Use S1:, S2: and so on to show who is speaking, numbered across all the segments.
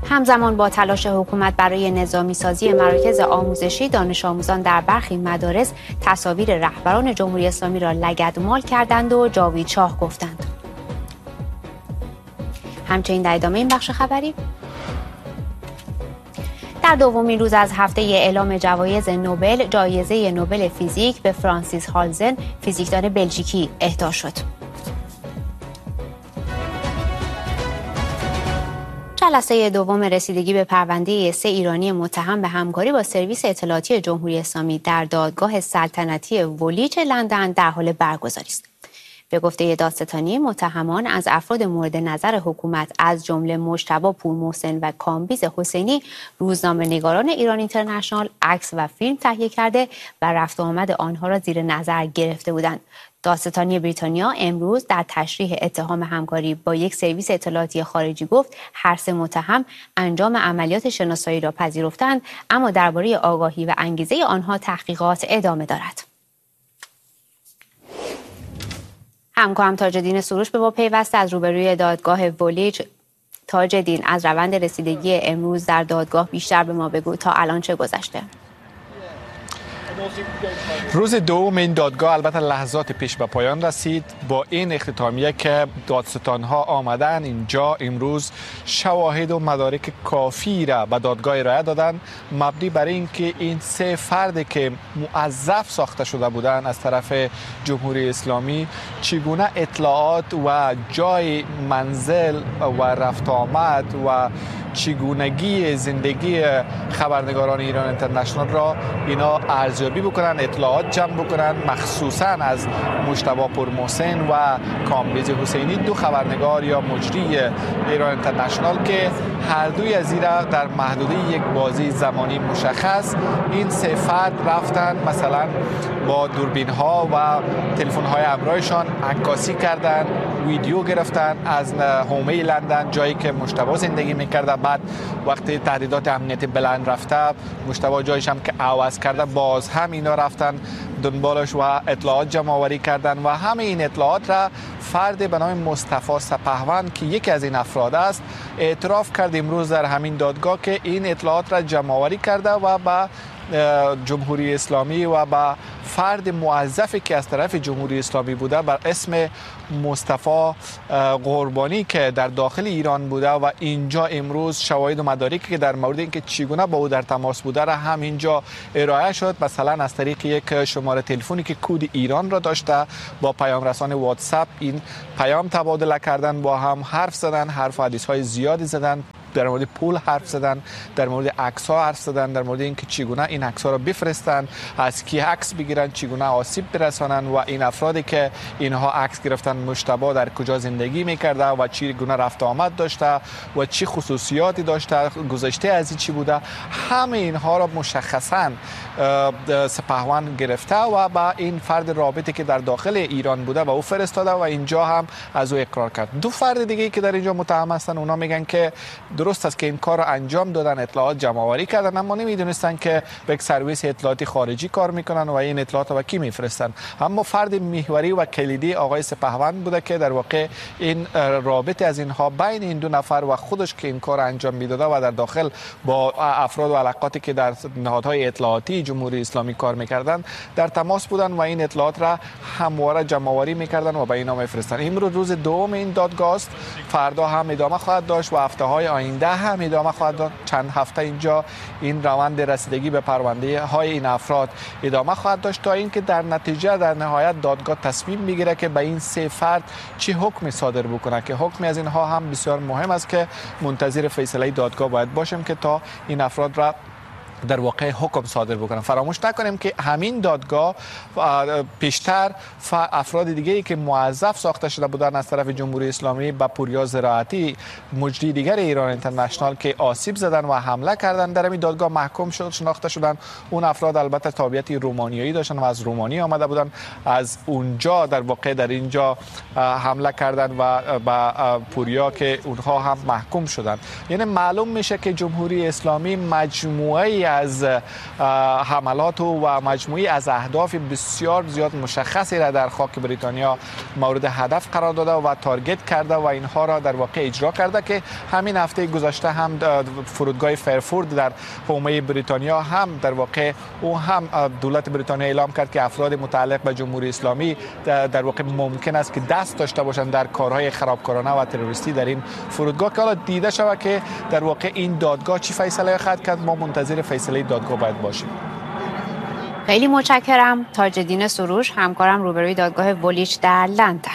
S1: همزمان با تلاش حکومت برای نظامی سازی مراکز آموزشی، دانش آموزان در برخی مدارس تصاویر رهبران جمهوری اسلامی را لگدمال کردند و جاوید شاه گفتند. همچنین در ادامه این بخش خبری، در دومین روز از هفته اعلام جوایز نوبل، جایزه نوبل فیزیک به فرانسیس هالزن، فیزیکدان بلژیکی اهدا شد. جلسه دوم رسیدگی به پرونده 3 ایرانی متهم به همکاری با سرویس اطلاعاتی جمهوری اسلامی در دادگاه سلطنتی ولیچ لندن در حال برگزاری است. به گفته دادستانی، متهمان از افراد مورد نظر حکومت از جمله مجتبی پورمحسن و کامبیز حسینی، روزنامه‌نگاران ایران اینترنشنال، عکس و فیلم تهیه کرده و رفت و آمد آنها را زیر نظر گرفته بودند. دادستانی بریتانیا امروز در تشریح اتهام همکاری با یک سرویس اطلاعاتی خارجی گفت هر 3 متهم انجام عملیات شناسایی را پذیرفتند، اما درباره آگاهی و انگیزه آنها تحقیقات ادامه دارد. همکارم تاج‌الدین سروش به ما پیوسته از روبروی دادگاه ولیچ. تاج‌الدین، از روند رسیدگی امروز در دادگاه بیشتر به ما بگو، تا الان چه گذشته؟
S2: روز دوم این دادگاه البته لحظات پیش به پایان رسید با این اختتامیه که دادستانها آمدن اینجا امروز شواهد و مدارک کافی را به دادگاه ارائه دادن، مبنی بر اینکه این 3 فردی که موظف ساخته شده بودند از طرف جمهوری اسلامی چگونه اطلاعات و جای منزل و رفت آمد و چگونگی زندگی خبرنگاران ایران اینترنشنال را اینا ارزیابی بکنن، اطلاعات جمع بکنن، مخصوصا از مجتبی پورمحسن و کامبیز حسینی، 2 خبرنگار یا مجری ایران اینترنشنال که هر دوی از اینا در محدوده یک بازی زمانی مشخص این 3 فرد رفتن مثلا با دوربین ها و تلفن های همراهشان عکاسی کردن، ویدیو گرفتن از حومه لندن، جایی که مجتبی زندگی میکرده. بعد وقتی تهدیدات امنیتی بلند رفته، مجتبی جایش هم که عوض کرده، باز هم اینا رفتن دنبالش و اطلاعات جمع آوری کردن و همه این اطلاعات را فرد به نام مصطفی سپهوند که یکی از این افراد است اعتراف کرد امروز در همین دادگاه که این اطلاعات را جمع آوری کرده و با جمهوری اسلامی و با فرد موظفی که از طرف جمهوری اسلامی بوده بر اسم مصطفی قربانی که در داخل ایران بوده و اینجا امروز شواهد و مدارکی که در مورد اینکه چگونه با او در تماس بوده را هم اینجا ارائه شد. مثلا از طریق یک شماره تلفنی که کد ایران را داشته با پیام رسان واتساپ این پیام تبادله کردن، با هم حرف زدن، حرف و حدیث های زیادی زدن، در مورد پول حرف زدن، در مورد عکس ها حرف زدن، در مورد اینکه چگونه این عکس ها را بفرستن، از کی عکس بگیرن، چگونه آسیب برسانن و این افرادی که اینها عکس گرفتن مجتبی در کجا زندگی میکرده و چگونه رفت آمد داشته و چی خصوصیاتی داشته، گذشته از چی بوده، همه اینها را مشخصا سپهوند گرفته و با این فرد رابطه که در داخل ایران بوده و او فرستاده و اینجا هم از او اقرار کرد. 2 فرد دیگه که در اینجا متهم هستن اونا میگن که درست است که این کار را انجام دادن، اطلاعات جمع آوری کردن، اما نمیدونستن که به یک سرویس اطلاعاتی خارجی کار میکنن و این اطلاعات را به کی میفرستن. اما فرد محوری و کلیدی آقای سپهوند بوده که در واقع این رابطه از اینها بین این 2 نفر و خودش که این کار انجام میداده و در داخل با افراد و علاقاتی که در نهادهای اطلاعاتی جمهوری اسلامی کار میکردن در تماس بودن و این اطلاعات را همواره جمع آوری میکردن و به اینا میفرستن. امروز روز دوم این دادگاه است، فردا هم ادامه خواهد داشت و هفته‌های آینده هم ادامه خواهد داشت. چند هفته اینجا این روند رسیدگی به پرونده های این افراد ادامه خواهد داشت تا اینکه در نتیجه در نهایت دادگاه تصمیم میگیره که به این 3 فرد چه حکمی صادر بکنه، که حکمی از اینها هم بسیار مهم است که منتظر فیصله دادگاه باید باشیم که تا این افراد را در واقع حکم صادر بکنن. فراموش نکنیم که همین دادگاه پیشتر افراد دیگه‌ای که موظف ساخته شده بودن از طرف جمهوری اسلامی به پوریا زراعتی، مجری دیگر ایران اینترنشنال که آسیب زدن و حمله کردن، در همین دادگاه محکوم شناخته شدن. اون افراد البته تابعیت رومانیایی داشتن و از رومانی آمده بودن، از اونجا در واقع در اینجا حمله کردن و به پوریا که اونها هم محکوم شدن. یعنی معلوم میشه که جمهوری اسلامی مجموعه از حملات و مجموعی از اهداف بسیار زیاد مشخصی را در خاک بریتانیا مورد هدف قرار داده و تارگت کرده و اینها را در واقع اجرا کرده که همین هفته گذشته هم فرودگاه فرفورد در حومه بریتانیا هم در واقع دولت بریتانیا اعلام کرد که افراد متعلق به جمهوری اسلامی در واقع ممکن است که دست داشته باشند در کارهای خرابکارانه و تروریستی در این فرودگاه که حالا دیده شود که در واقع این دادگاه چی فیصله خواهد کرد. ما منتظر فیصله دادگاه باید باشیم.
S1: خیلی متشکرم. تاج‌الدین سروش، همکارم روبروی دادگاه وولیچ در لندن.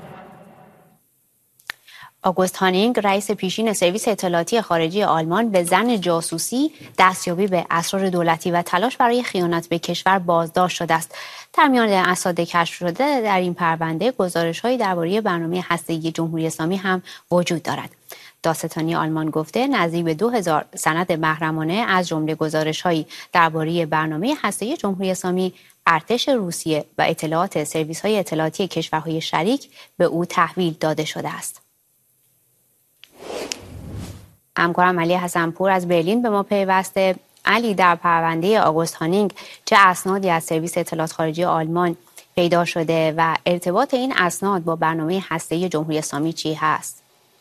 S1: آگوست هانینگ، رئیس پیشین سرویس اطلاعاتی خارجی آلمان، به ظن جاسوسی، دستیابی به اسرار دولتی و تلاش برای خیانت به کشور بازداشت شده است. در میان اسناد کشف شده در این پرونده گزارش‌هایی درباره برنامه هسته‌ای جمهوری اسلامی هم وجود دارد. دادستانی آلمان گفته نزدیک به 2000 سند محرمانه از جمله گزارش‌هایی درباره برنامه هسته‌ای جمهوری اسلامی، ارتش روسیه و اطلاعات سرویس‌های اطلاعاتی کشورهای شریک به او تحویل داده شده است. همکارم علی حسن‌پور از برلین به ما پیوسته. علی، در پرونده آگوست هانینگ چه اسنادی از سرویس اطلاعات خارجی آلمان پیدا شده و ارتباط این اسناد با برنامه هسته‌ای جمهوری اسلامی چی هست؟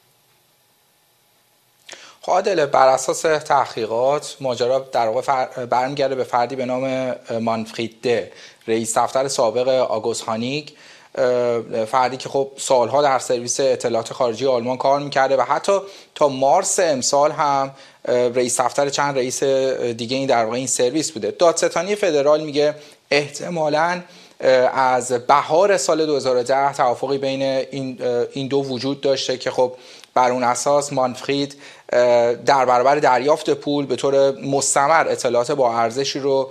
S3: عادل، بر اساس تحقیقات ماجرا در واقع برمیگرده به فردی به نام مانفرید ده، رئیس دفتر سابق آگوست هانینگ، فردی که خب سالها در سرویس اطلاعات خارجی آلمان کار میکرده و حتی تا مارس امسال هم رئیس دفتر چند رئیس دیگه این در واقع این سرویس بوده. دادستانی فدرال میگه احتمالاً از بهار سال 2010 توافقی بین این دو وجود داشته که خب بر اون اساس مانفرید در برابر دریافت پول به طور مستمر اطلاعات با ارزشی رو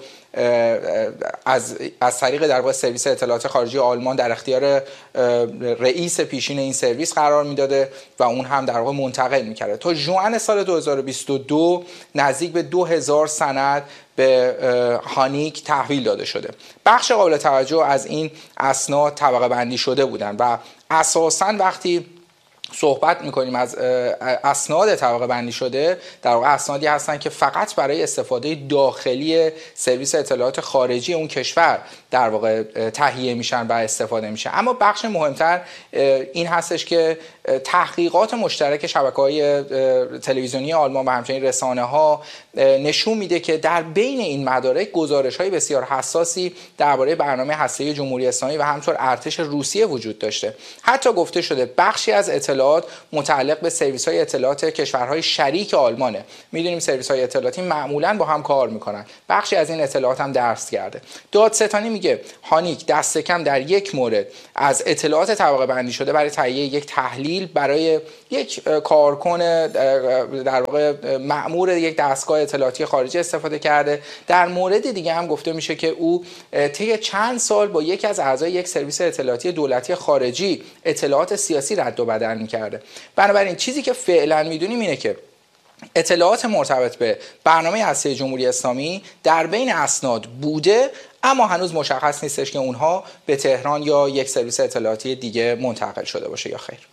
S3: از طریق در واقع سرویس اطلاعات خارجی آلمان در اختیار رئیس پیشین این سرویس قرار میداده و اون هم در واقع منتقل میکرده. تا ژوئن سال 2022 نزدیک به 2000 سند به هانینگ تحویل داده شده. بخش قابل توجه از این اسناد طبقه بندی شده بودن و اساساً وقتی صحبت میکنیم از اسناد طبقه بندی شده، در واقع اسنادی هستن که فقط برای استفاده داخلی سرویس اطلاعات خارجی اون کشور در واقع تهیه میشن و استفاده میشن. اما بخش مهمتر این هستش که تحقیقات مشترک شبکه‌های تلویزیونی آلمان و همچنین رسانه‌ها نشون میده که در بین این مدارک گزارش‌های بسیار حساسی درباره برنامه هسته‌ای جمهوری اسلامی و همینطور ارتش روسیه وجود داشته. حتی گفته شده بخشی از اطلاعات متعلق به سرویس‌های اطلاعات کشورهای شریک آلمانه. میدونیم سرویس‌های اطلاعاتی معمولاً با هم کار میکنن. بخشی از این اطلاعات هم درس کرده. دادستانی میگه هانینگ دست کم در یک مورد از اطلاعات طبقه بندی شده برای تهیه یک تحلیل برای یک کارکن در واقع مأمور یک دستگاه اطلاعاتی خارجی استفاده کرده. در مورد دیگه هم گفته میشه که او طی چند سال با یکی از اعضای یک سرویس اطلاعاتی دولتی خارجی اطلاعات سیاسی رد و بدل می‌کرده. بنابراین چیزی که فعلا میدونیم اینه که اطلاعات مرتبط به برنامه هسته‌ای جمهوری اسلامی در بین اسناد بوده، اما هنوز مشخص نیستش که اونها به تهران یا یک سرویس اطلاعاتی دیگه منتقل شده باشه یا خیر.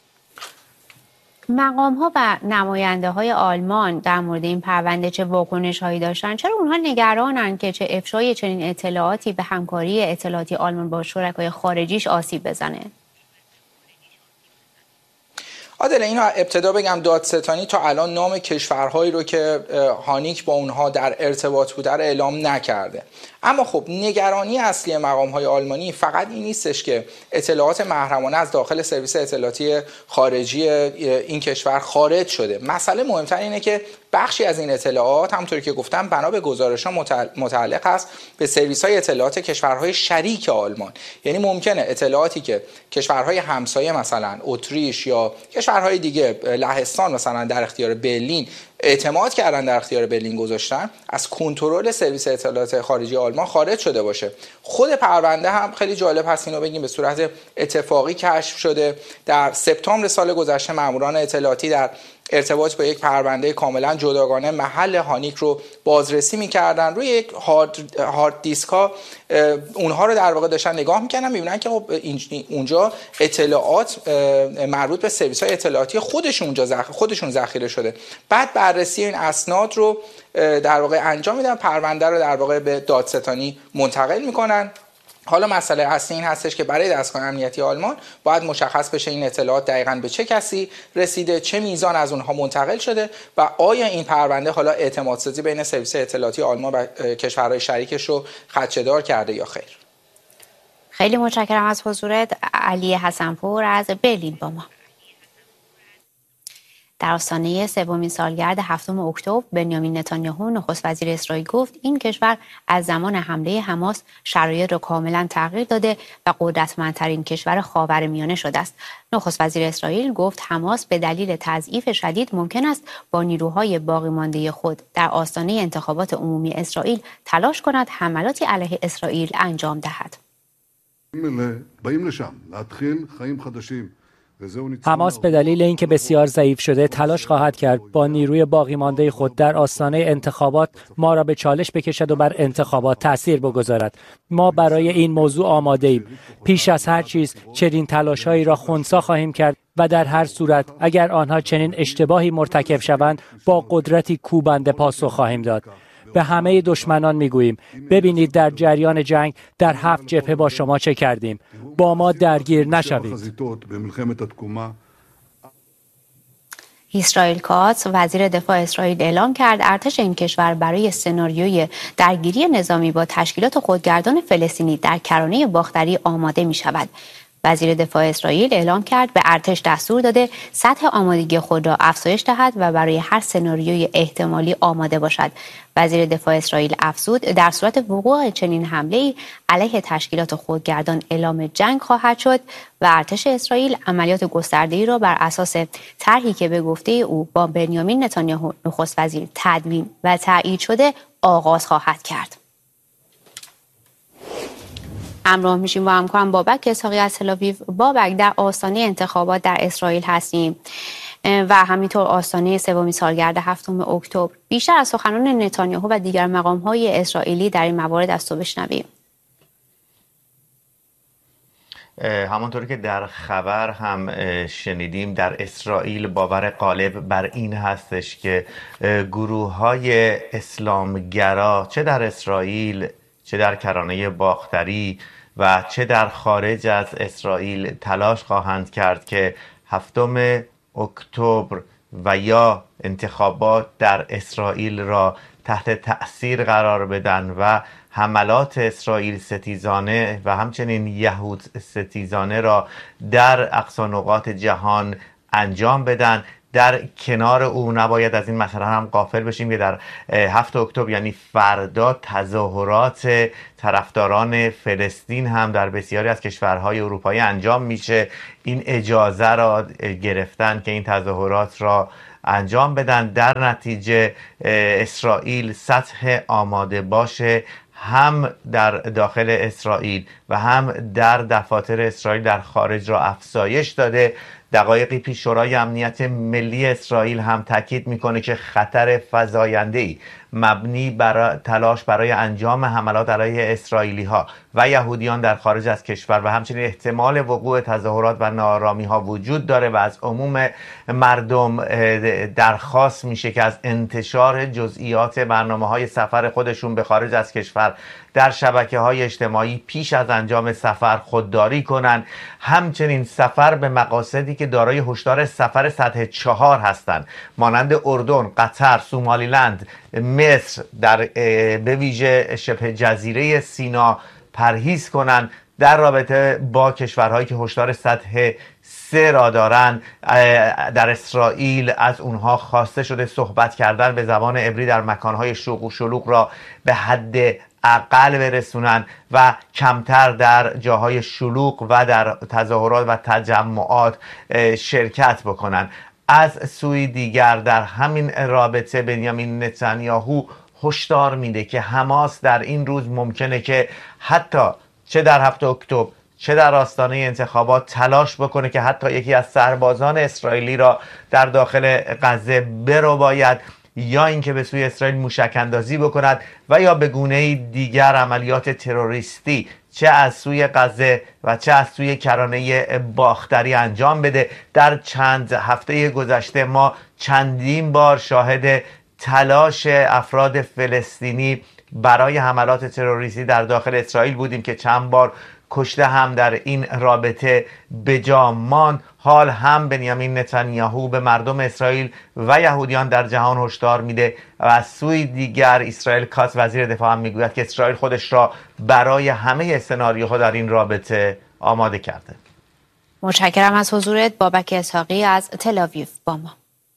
S1: مقام‌ها و نماینده‌های آلمان در مورد این پرونده چه واکنش‌هایی داشتن؟ چرا اونها نگرانن که چه افشای چنین اطلاعاتی به همکاری اطلاعاتی آلمان با شرکای خارجیش آسیب بزنه؟
S3: عادل، اینو ابتدا بگم دادستانی تا الان نام کشورهایی رو که هانینگ با اونها در ارتباط بوده رو اعلام نکرده. اما خب نگرانی اصلی مقام‌های آلمانی فقط این نیستش که اطلاعات محرمانه از داخل سرویس اطلاعاتی خارجی این کشور خارج شده. مسئله مهمتر اینه که بخشی از این اطلاعات همونطوری که گفتم بنا به گزارش‌ها متعلق است به سرویس‌های اطلاعات کشورهای شریک آلمان. یعنی ممکنه اطلاعاتی که کشورهای همسایه مثلا اتریش یا کشورهای دیگه لهستان مثلا در اختیار برلین اعتماد کردن در اختیار برلین گذاشتن از کنترل سرویس اطلاعات خارجی آلمان خارج شده باشه. خود پرونده هم خیلی جالب هست اینو بگیم به صورت اتفاقی کشف شده. در سپتامبر سال گذشته ماموران اطلاعاتی در ارتباط با یک پرونده کاملا جداگانه محل هانینگ رو بازرسی می‌کردن. روی یک هارد دیسک ها اونها رو در واقع داشتن نگاه میکنن، میبینن که خب اونجا اطلاعات مربوط به سرویس‌های اطلاعاتی خودشون ذخیره شده. بعد بررسی این اسناد رو در واقع انجام میدن، پرونده رو در واقع به دادستانی منتقل میکنن. حالا مسئله اصلی این هستش که برای دستگاه امنیتی آلمان باید مشخص بشه این اطلاعات دقیقاً به چه کسی رسیده، چه میزان از اونها منتقل شده و آیا این پرونده حالا اعتمادسازی بین سرویس اطلاعاتی آلمان و کشورهای شریکش رو خدشه‌دار کرده یا خیر.
S1: خیلی متشکرم از حضورت علی حسنپور از برلین با ما. در آستانه سومین سالگرد 7 اکتبر بنیامین نتانیاهو نخست وزیر اسرائیل گفت این کشور از زمان حمله حماس شرایط را کاملا تغییر داده و قدرتمندترین کشور خاورمیانه شده است. نخست وزیر اسرائیل گفت حماس به دلیل تضعیف شدید ممکن است با نیروهای باقی مانده خود در آستانه انتخابات عمومی اسرائیل تلاش کند حملاتی علیه اسرائیل انجام دهد.
S4: حماس به دلیل اینکه بسیار ضعیف شده تلاش خواهد کرد با نیروی باقی مانده خود در آستانه انتخابات ما را به چالش بکشد و بر انتخابات تأثیر بگذارد. ما برای این موضوع آماده ایم. پیش از هر چیز چنین تلاش‌هایی را خنثی خواهیم کرد و در هر صورت اگر آنها چنین اشتباهی مرتکب شوند با قدرتی کوبنده پاسخ خواهیم داد. به همه دشمنان میگوییم ببینید در جریان جنگ در 7 جبهه با شما چه کردیم. با ما درگیر نشوید.
S1: اسرائیل کاتس وزیر دفاع اسرائیل اعلام کرد ارتش این کشور برای سناریوی درگیری نظامی با تشکیلات خودگردان فلسطینی در کرانه باختری آماده می شود. وزیر دفاع اسرائیل اعلام کرد به ارتش دستور داده سطح آمادگی خود را افزایش دهد و برای هر سناریوی احتمالی آماده باشد. وزیر دفاع اسرائیل افزود در صورت وقوع چنین حمله‌ای علیه تشکیلات خودگردان اعلام جنگ خواهد شد و ارتش اسرائیل عملیات گسترده‌ای را بر اساس طرحی که به گفته او با بنیامین نتانیاهو نخست وزیر تدوین و تایید شده آغاز خواهد کرد. همراه میشیم با همکارم بابک اسحاقی از تل‌آویو. بابک، در آستانه انتخابات در اسرائیل هستیم و همینطور آستانه سومین سالگرد 7 اکتبر. بیشتر از سخنان نتانیاهو و دیگر مقام‌های اسرائیلی در این موارد از تو بشنویم.
S5: همانطوری که در خبر هم شنیدیم در اسرائیل باور غالب بر این هستش که گروه‌های اسلامگرا چه در اسرائیل چه در کرانه باختری و چه در خارج از اسرائیل تلاش خواهند کرد که 7 اکتبر و یا انتخابات در اسرائیل را تحت تأثیر قرار بدن و حملات اسرائیل ستیزانه و همچنین یهود ستیزانه را در اقصا نقاط جهان انجام بدن. در کنار او نباید از این مسئله هم غافل بشیم که در 7 اکتبر یعنی فردا تظاهرات طرفداران فلسطین هم در بسیاری از کشورهای اروپایی انجام میشه. این اجازه را گرفتن که این تظاهرات را انجام بدن. در نتیجه اسرائیل سطح آماده باشه هم در داخل اسرائیل و هم در دفاتر اسرائیل در خارج را افزایش داده. دقایقی پیش شورای امنیت ملی اسرائیل هم تاکید میکنه که خطر فزاینده‌ای مبنی بر تلاش برای انجام حملات علیه اسرائیلی ها و یهودیان در خارج از کشور و همچنین احتمال وقوع تظاهرات و ناآرامی ها وجود داره و از عموم مردم درخواست میشه که از انتشار جزئیات برنامه‌های سفر خودشون به خارج از کشور در شبکه‌های اجتماعی پیش از انجام سفر خودداری کنن. همچنین سفر به مقاصدی که دارای هشدار سفر سطح 4 هستند مانند اردن، قطر، سومالیلند، مصر به ویژه شبه جزیره سینا پرهیز کنند. در رابطه با کشورهایی که هشدار سطح 3 را دارند در اسرائیل از اونها خواسته شده صحبت کردن به زبان عبری در مکانهای شلوغ و شلوغ را به حد اقل برسونن و کمتر در جاهای شلوغ و در تظاهرات و تجمعات شرکت بکنن. از سوی دیگر در همین رابطه بنیامین نتانیاهو هشدار میده که حماس در این روز ممکنه که حتی چه در 7 اکتبر چه در آستانه انتخابات تلاش بکنه که حتی یکی از سربازان اسرائیلی را در داخل غزه برباید. یا اینکه به سوی اسرائیل موشک اندازی بکند و یا به گونه دیگر عملیات تروریستی چه از سوی غزه و چه از سوی کرانه باختری انجام بده. در چند هفته گذشته ما چندین بار شاهد تلاش افراد فلسطینی برای حملات تروریستی در داخل اسرائیل بودیم که چند بار کشته هم در این رابطه به جا ماند. حال هم بنیامین نتانیاهو به مردم اسرائیل و یهودیان در جهان هشدار میده و از سوی دیگر اسرائیل کاتس وزیر دفاع هم میگوید که اسرائیل خودش را برای همه سناریوها در این رابطه آماده کرده.
S1: متشکرم از حضورت بابک اسحاقی از تل‌آویو با ما.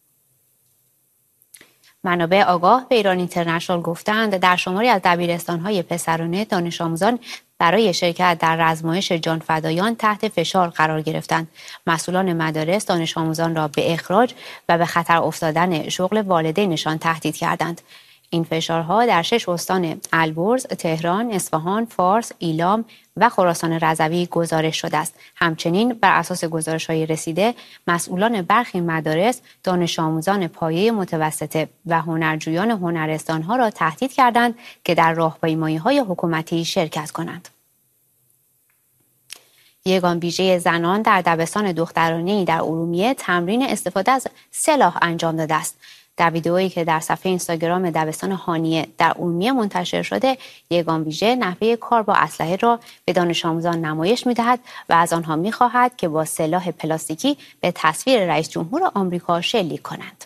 S1: منابع آگاه به ایران اینترنشنال گفتند در شماری از دبیرستان‌های پسرانه دانش آموزان برای شرکت در رزمایش جانفدایان تحت فشار قرار گرفتند. مسئولان مدارس دانش آموزان را به اخراج و به خطر افتادن شغل والدینشان تهدید کردند. این فشارها در 6 استان البرز، تهران، اصفهان، فارس، ایلام و خراسان رضوی گزارش شده است. همچنین بر اساس گزارش‌های رسیده، مسئولان برخی مدارس دانش آموزان پایه متوسطه و هنرجویان هنرستان‌ها را تهدید کردند که در راهپیمایی‌های حکومتی شرکت کنند. یگان ویژه زنان در دبستان دخترانه‌ای در ارومیه تمرین استفاده از سلاح انجام داده است. در ویدئویی که در صفحه اینستاگرام دبستان هانیه در ارومیه منتشر شده، یگان ویژه نحوه کار با اسلحه را به دانش آموزان نمایش می‌دهد و از آنها می‌خواهد که با سلاح پلاستیکی به تصویر رئیس جمهور آمریکا شلیک کنند.